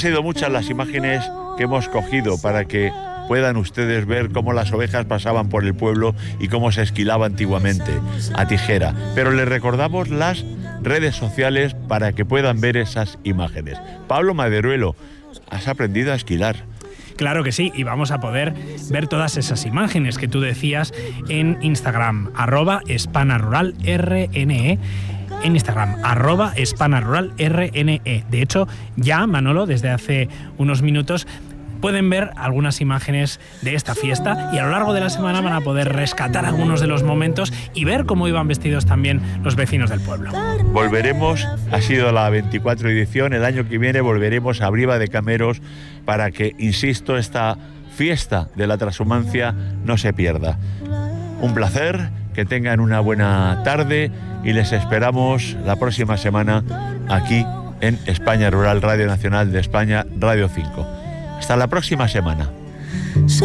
sido muchas las imágenes que hemos cogido para que puedan ustedes ver cómo las ovejas pasaban por el pueblo y cómo se esquilaba antiguamente a tijera. Pero les recordamos las redes sociales para que puedan ver esas imágenes. Pablo Maderuelo, has aprendido a esquilar. Claro que sí, y vamos a poder ver todas esas imágenes que tú decías en Instagram, @hispanaruralrne. En Instagram, @hispanaruralrne. De hecho, ya, Manolo, desde hace unos minutos, pueden ver algunas imágenes de esta fiesta y a lo largo de la semana van a poder rescatar algunos de los momentos y ver cómo iban vestidos también los vecinos del pueblo. Volveremos, ha sido la 24 edición, el año que viene volveremos a Briva de Cameros para que, insisto, esta fiesta de la transhumancia no se pierda. Un placer, que tengan una buena tarde y les esperamos la próxima semana aquí en España Rural, Radio Nacional de España, Radio 5. Hasta la próxima semana.